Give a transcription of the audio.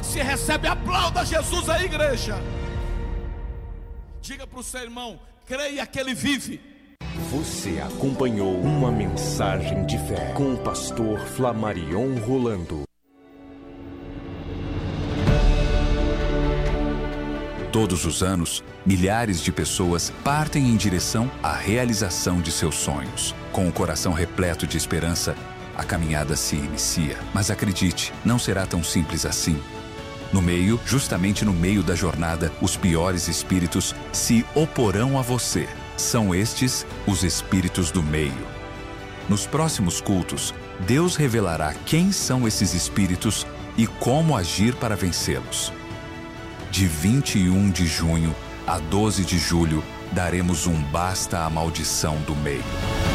Se recebe, aplauda Jesus aí, igreja. Diga para o seu irmão: creia que Ele vive. Você acompanhou uma mensagem de fé com o pastor Flamarion Rolando. Todos os anos, milhares de pessoas partem em direção à realização de seus sonhos. Com o coração repleto de esperança, a caminhada se inicia. Mas acredite, não será tão simples assim. Justamente no meio da jornada, os piores espíritos se oporão a você. São estes os espíritos do meio. Nos próximos cultos, Deus revelará quem são esses espíritos e como agir para vencê-los. De 21 de junho a 12 de julho, daremos um basta à maldição do meio.